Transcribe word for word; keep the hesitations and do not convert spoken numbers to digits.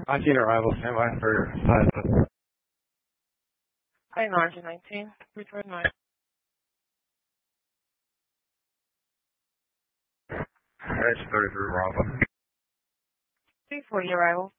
I see arrival. Stand by for pilot. Hi, nine nineteen. Return nine. That's thirty-three Bravo. three forty arrival.